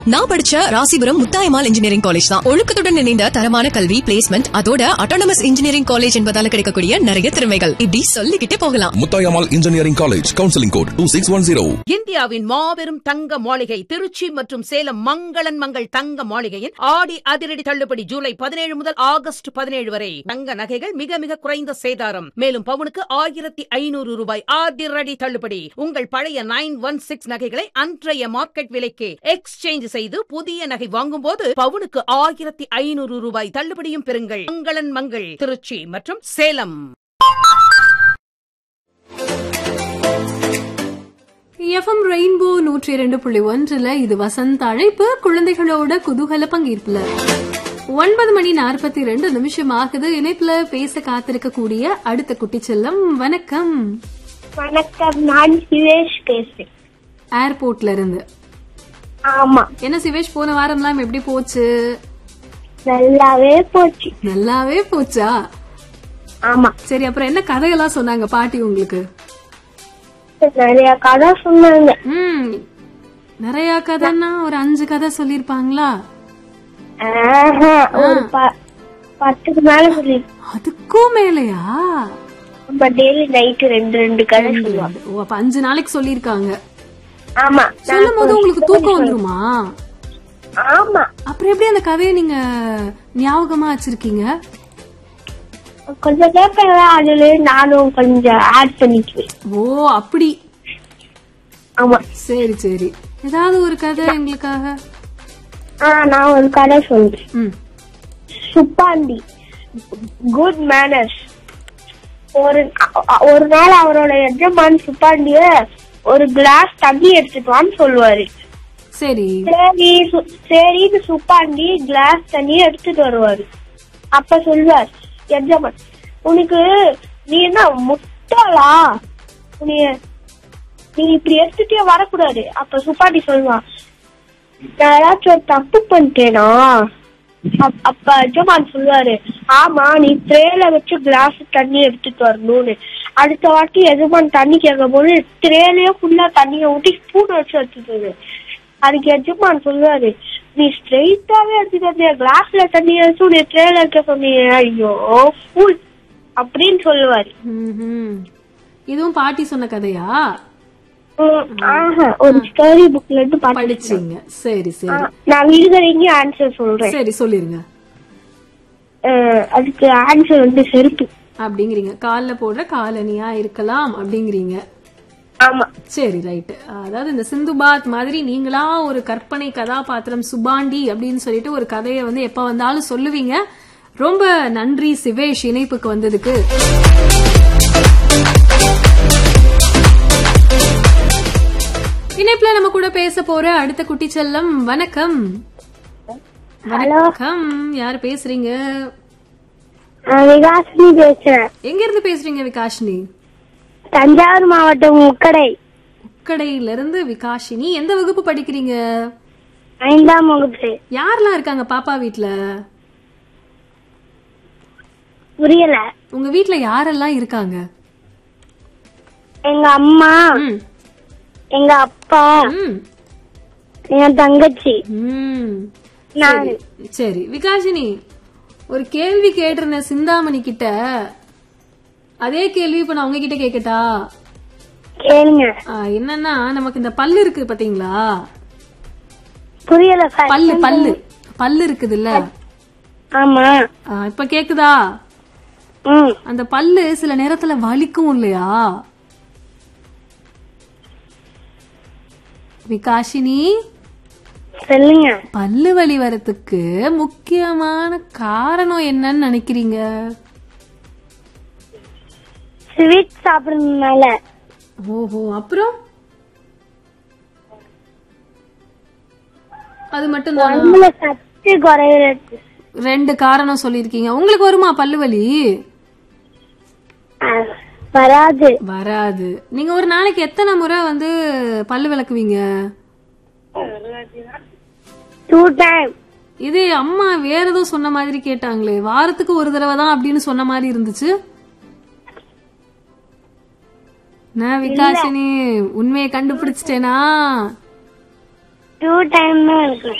நான் படிச்ச Rasipuram Muthayammal engineering college தான். ஒழுக்கத்துடன் இணைந்த தரமான கல்வி, பிளேஸ்மெண்ட், அதோட அட்டானமஸ் இன்ஜினியரிங் காலேஜ் என்பதால கிடைக்கக்கூடிய நிறைய திறமைகள் இப்படி சொல்லிக்கிட்டே போகலாம். Muthayammal engineering college, counselling code 2610. இந்தியாவின் மாபெரும் தங்க மாளிகை திருச்சி மற்றும் சேலம் மங்களன் மங்கள் தங்க மாளிகையின் ஆடி அதிரடி தள்ளுபடி ஜூலை 17 முதல் ஆகஸ்ட் 17 வரை. தங்க நகைகள் மிக மிக குறைந்த சேதாரம். மேலும் பவுனுக்கு 1500 ரூபாய் அதிரடி தள்ளுபடி. உங்கள் பழைய 916 நகைகளை அன்றைய மார்க்கெட் விலைக்கு எக்ஸ்சேஞ்ச் செய்து புதிய நகை வாங்கும் போது பவுனுக்கு 1500 ரூபாய் தள்ளுபடியும் பெறுங்கள். மங்களன் மங்கள் திருச்சி மற்றும் சேலம். எஃப்எம் ரெயின்போ 102.1 இது வசந்த அழைப்பு. குழந்தைகளோட குதூகல பங்கேற்புல 9:42 ஆகுது. இணைப்புல பேச காத்திருக்கக்கூடிய அடுத்த குட்டி செல்லம். வணக்கம். வணக்கம், நான் சிவேஷ் பேசுறேன், ஏர்போர்ட்ல இருந்து. ஆமா. என்ன சிவேஷ், போன வாரம்லாம் எப்படி போச்சு? நல்லாவே போச்சு. நல்லாவே போச்சா? ஆமா. சரி, அப்புறம் என்ன கதையெல்லாம் சொன்னாங்க பாட்டி உங்களுக்கு? நிறைய கதை சொன்னாங்க. நிறைய கதைன்னா ஒரு 5 கதை சொல்லிருப்பாங்களா? ஒரு 10க்கு மேல சொல்லி. அதுக்கும் மேலையா? டெய்லி நைட்டு 2 கதை சொல்லுவாங்க. ஓ, அப்ப 5 நாளைக்கு சொல்லிருக்காங்க. ஆமா. சொல்லும் போது உங்களுக்கு தூக்கம் வந்துருமா? ஆமா. அப்புறம் எப்படி அந்த கதையை நீங்க ஞாபகமா வச்சிருக்கீங்க? கொஞ்சம் கேட்பேன், அதுல நானும் கொஞ்சம் ஆட் பண்ணிக்குவேன். ஓ, அப்படி. ஆமா. சரி சரி, ஏதாவது ஒரு கதை எங்களுக்காக. நான் ஒரு கதை சொல்றேன். Suppandi, good manners. ஒரு நாள் அவரோட எஜமான் சுப்பாண்டிய ஒரு கிளாஸ் தண்ணி எடுத்துட்டுவான்னு சொல்லுவாரு. சரி சரின்னு சுப்பாண்டி கிளாஸ் தண்ணி எடுத்துட்டு வருவாரு. அப்ப சொல்வார் எஜமான், உனக்கு நீ என்ன முட்டாளா, நீ இப்படி எடுத்துட்டே வரக்கூடாது. அப்ப சுப்பாண்டி சொல்வான், நான் ஏதாச்சும் ஒரு தப்பு பண்ணிட்டேனா? அப்ப எஜமான் சொல்லுவாரு, ஆமா, நீ ட்ரேல வச்சு கிளாஸ் தண்ணி எடுத்துட்டு வரணும்னு. அடுத்த வாட்டி எஜமான் தண்ணி கேட்கும் போது ட்ரேலயே ஃபுல்லா தண்ணிய ஊட்டி ஸ்பூன் வச்சு எடுத்துட்டு. அதுக்கு எஜமான் சொல்லுவாரு, நீ ஸ்ட்ரெயிட்டாவே எடுத்துட்டு வந்தியா, கிளாஸ்ல தண்ணி வச்சு நீ ட்ரேல இருக்க சொன்னீங்க, ஐயோ ஃபுல் அப்படின்னு சொல்லுவாரு. இதுவும் பாட்டி சொன்ன கதையா? ஒரு ஸ்டோரி புக்ல இருந்து படிச்சீங்க? சரி சரி, நான் விழுகறீங்க ஆன்சர் சொல்றேன். சரி சொல்லிருங்க. அதுக்கு ஆன்சர் வந்து செருப்பு அப்படிங்கிறீங்க. கால்ல போடுற காலனியா இருக்கலாம் அப்படிங்கிறீங்க. ஆமா. சரி ரைட். அதாவது இந்த சிந்துபாத் மாதிரி நீங்களா ஒரு கற்பனை கதாபாத்திரம் சுபாண்டி அப்படின்னு சொல்லிட்டு ஒரு கதையை வந்து எப்ப வந்தாலும் சொல்லுவீங்க. ரொம்ப நன்றி சிவேஷ் இணைப்புக்கு வந்ததுக்கு. இணைப்புல நம்ம கூட பேச போற அடுத்த குட்டி செல்லம். வணக்கம். வணக்கம், யாரு பேசுறீங்க? விகாஷினி பேசுறேன். எங்க இருந்து பேசுறீங்க விகாஷினி? தஞ்சாவூர் மாவட்டம் உக்கடை. உக்கடையில இருந்து விகாஷினி. எந்த வகுப்பு படிக்கிறீங்க? 5ஆம் வகுப்பு. யாரெல்லாம் இருக்காங்க பாப்பா வீட்ல? புரியல. உங்க வீட்ல யாரெல்லாம் இருக்காங்க? எங்க அம்மா, எங்க அப்பா, என் தங்கச்சி. சரி விகாஷினி, ஒரு கேள்வி கேட்டிருந்தேன் சிந்தாமணி கிட்ட. அதே கேள்வி இப்ப நான் உங்ககிட்ட கேக்கட்டா? கேளுங்க. என்னன்னா, நமக்கு இந்த பல்லு இருக்கு பாத்தீங்களா? புரியல. பல்லு பல்லு பல்லு இருக்குதுல்ல? ஆமா. இப்ப கேக்குதா? அந்த பல்லு சில நேரத்துல வலிக்கும் இல்லையா விகாஷினி? சொல்லுங்க. பல்லு வலி வரத்துக்கு முக்கியமான காரணம் என்னன்னு நினைக்கிறீங்க? ஸ்வீட் சாப்பிடுறதுனால. ஓஹோ, அப்புறம் அது மட்டும் தான்? சத்து குறையிறது. 2 காரணம் சொல்லிருக்கீங்க. உங்களுக்கு வருமா பல்லு வலி? வராது. வராது. நீங்க ஒரு நாளைக்கு எத்தனை முறை வந்து பல்லு விளக்குவீங்க? 2 டைம். இது அம்மா வேற ஏதோ சொன்ன மாதிரி கேட்டாங்களே, வாரத்துக்கு ஒரு தடவை தான் அப்படின்னு சொன்ன மாதிரி இருந்துச்சு. நான் விகாஷினி உண்மையை கண்டுபிடிச்சிட்டேனா? 2 டைம் தான் இருக்கு.